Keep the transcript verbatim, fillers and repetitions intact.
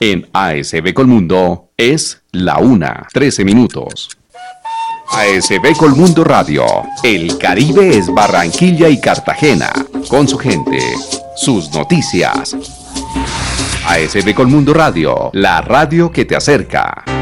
En A S B Colmundo es la una, trece minutos. A S B Colmundo Radio. El Caribe es Barranquilla y Cartagena. Con su gente, sus noticias. A S B Colmundo Radio, la radio que te acerca.